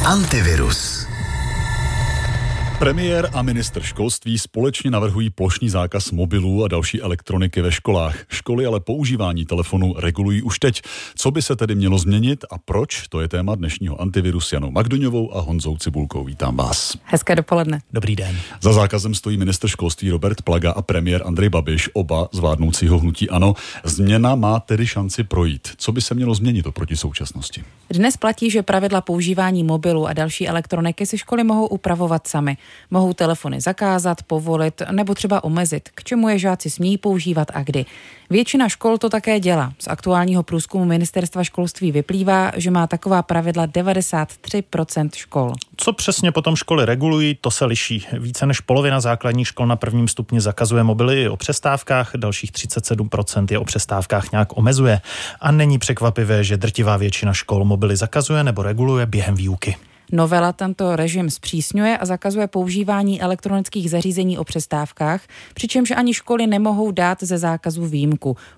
Antivirus. Premiér a ministr školství společně navrhují plošný zákaz mobilů a další elektroniky ve školách. Školy ale používání telefonu regulují už teď. Co by se tedy mělo změnit a proč? To je téma dnešního Antiviru s Janou Magdoňovou a Honzou Cibulkou. Vítám vás. Hezké dopoledne. Dobrý den. Za zákazem stojí ministr školství Robert Plaga a premiér Andrej Babiš, oba z vládnoucího hnutí ANO. Změna má tedy šanci projít. Co by se mělo změnit oproti současnosti? Dnes platí, že pravidla používání mobilu a další elektroniky si školy mohou upravovat samy. Mohou telefony zakázat, povolit nebo třeba omezit, k čemu je žáci smějí používat a kdy. Většina škol to také dělá. Z aktuálního průzkumu ministerstva školství vyplývá, že má taková pravidla 93% škol. Co přesně potom školy regulují, to se liší. Více než polovina základních škol na prvním stupni zakazuje mobily o přestávkách, dalších 37% je o přestávkách nějak omezuje. A není překvapivé, že drtivá většina škol mobily zakazuje nebo reguluje během výuky. Novela tento režim zpřísňuje a zakazuje používání elektronických zařízení o přestávkách, přičemž ani školy nemohou dát ze zákazu výjimku.